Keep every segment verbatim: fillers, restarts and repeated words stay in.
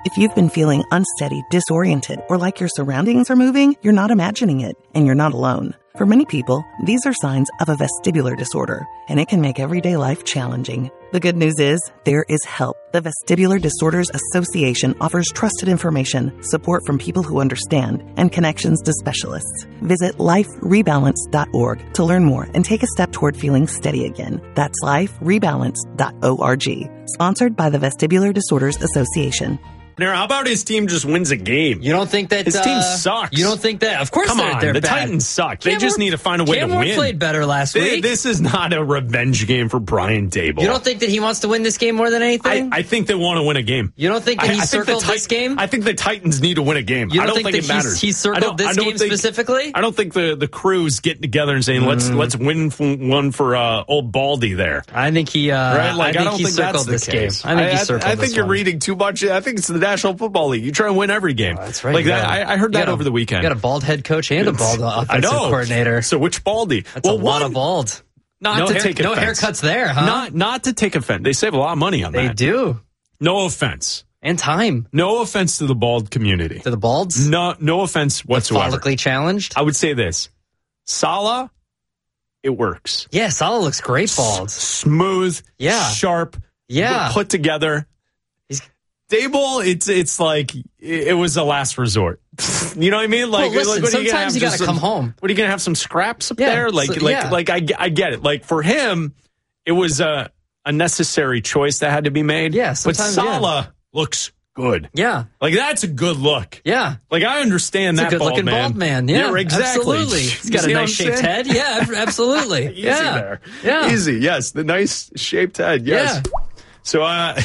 If you've been feeling unsteady, disoriented, or like your surroundings are moving, you're not imagining it, and you're not alone. For many people, these are signs of a vestibular disorder, and it can make everyday life challenging. The good news is, there is help. The Vestibular Disorders Association offers trusted information, support from people who understand, and connections to specialists. Visit life rebalance dot org to learn more and take a step toward feeling steady again. That's life rebalance dot org. Sponsored by the Vestibular Disorders Association. Now, how about his team just wins a game? You don't think that his uh, team sucks? You don't think that? Of course, Come they're, on, they're the bad. Titans suck. They Cam just Ward, need to find a way Cam to Ward win. Played better last they, week. This is not a revenge game for Brian Daboll. You don't think that he wants to win this game more than anything? I, I think they want to win a game. You don't think that he I, I circled think this game? I think the Titans need to win a game. You don't, I don't think, think, that it matters. He circled this game think, specifically? I don't think the, the crew's getting together and saying, mm. let's let's win one for uh, old Baldy there. I think he uh, right? like, I think I don't he think circled that's this the game. case. I think he I, circled I, I this think you're one. reading too much. I think it's the National Football League. You try and win every game. Oh, that's right. Like you that, got, I, I heard that a, over the weekend. You got a bald head coach and a bald offensive coordinator. So which Baldy? That's well, a lot one, of bald. Not no to hair, take no offense. haircuts there, huh? Not not to take offense. They save a lot of money on they that. They do. No offense. And time. No offense to the bald community. To the balds? No, no offense whatsoever. Follically challenged? I would say this. Saleh, it works. Yeah, Saleh looks great bald. S- smooth. Yeah. Sharp. Yeah. Put together. He's, Daboll, it's it's like it was a last resort. You know what I mean? Like, well, listen, like what are you gonna have? sometimes you got to come some, home. What are you gonna have? Some scraps up yeah, there? Like, so, like, yeah. like I, I get it. Like for him, it was a a necessary choice that had to be made. Yeah, but sometimes, Saleh yeah. looks good. Yeah, like that's a good look. Yeah, like I understand it's that a good looking bald man. bald man. Yeah, yeah exactly. Absolutely. He's got a nice shaped head. Yeah, absolutely. Easy yeah. there. Yeah, easy. Yes, the nice shaped head. Yes. Yeah. So, uh.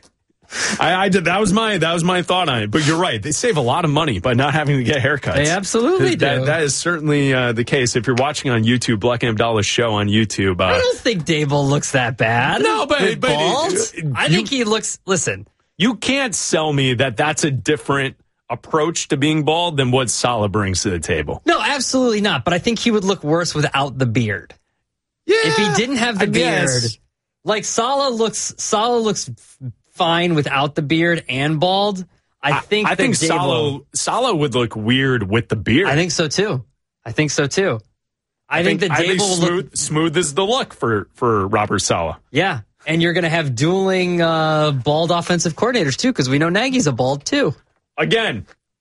I, I did. That was my that was my thought on it. But you're right; they save a lot of money by not having to get haircuts. They absolutely that, do. That is certainly uh, the case. If you're watching on YouTube, Black and Abdallah's show on YouTube, uh, I don't think Daboll looks that bad. No, but, but bald. It, it, I you, think he looks. Listen, you can't sell me that that's a different approach to being bald than what Saleh brings to the table. No, absolutely not. But I think he would look worse without the beard. Yeah, if he didn't have the I beard, guess. like Saleh looks. Saleh looks fine without the beard and bald. I think I, I think Saleh Saleh would look weird with the beard. I think so too. I think so too. I, I think, think that Daboll will smooth, look smooth is the look for for Robert Saleh. Yeah, and you're going to have dueling uh, bald offensive coordinators too, because we know Nagy's a bald too. Again,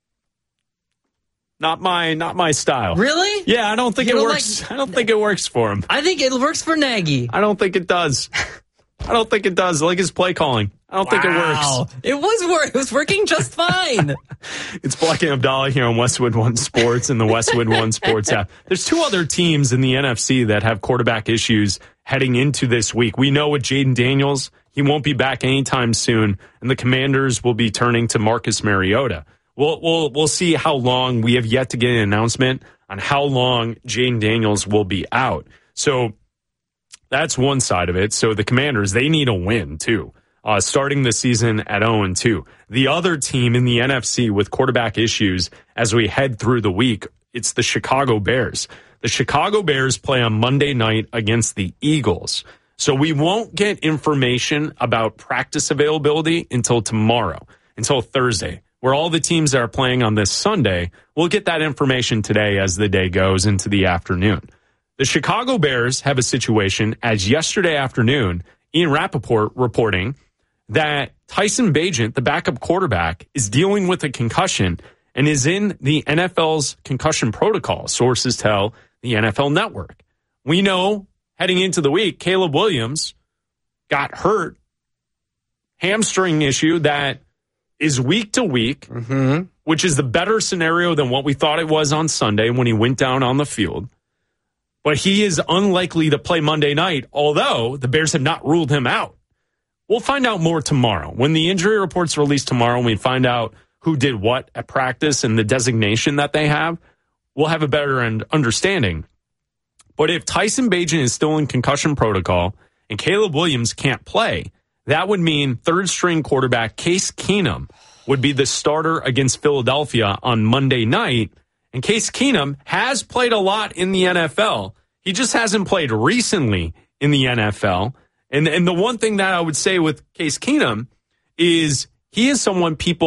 not my not my style. Really? Yeah, I don't think you it don't works. Like, I don't think it works for him. I think it works for Nagy. I don't think it does. I don't think it does. I like his play calling. I don't wow. think it works. It was work. It was working just fine. It's Black and Abdallah here on Westwood One Sports and the Westwood One Sports app. There's two other teams in the N F C that have quarterback issues heading into this week. We know with Jaden Daniels, he won't be back anytime soon, and the Commanders will be turning to Marcus Mariota. We'll we'll we'll see how long. We have yet to get an announcement on how long Jaden Daniels will be out. So that's one side of it. So the Commanders, they need a win too. Uh, starting the season at oh and two. The other team in the N F C with quarterback issues as we head through the week, it's the Chicago Bears. The Chicago Bears play on Monday night against the Eagles. So we won't get information about practice availability until tomorrow, until Thursday, where all the teams that are playing on this Sunday, we'll get that information today as the day goes into the afternoon. The Chicago Bears have a situation as yesterday afternoon, Ian Rappaport reporting that Tyson Bagent, the backup quarterback, is dealing with a concussion and is in the N F L's concussion protocol, sources tell the N F L Network. We know heading into the week, Caleb Williams got hurt, hamstring issue that is week to week, mm-hmm. which is the better scenario than what we thought it was on Sunday when he went down on the field. But he is unlikely to play Monday night, although the Bears have not ruled him out. We'll find out more tomorrow. When the injury report's released tomorrow and we find out who did what at practice and the designation that they have, we'll have a better understanding. But if Tyson Bagent is still in concussion protocol and Caleb Williams can't play, that would mean third-string quarterback Case Keenum would be the starter against Philadelphia on Monday night. And Case Keenum has played a lot in the N F L. He just hasn't played recently in the N F L. And and the one thing that I would say with Case Keenum is he is someone people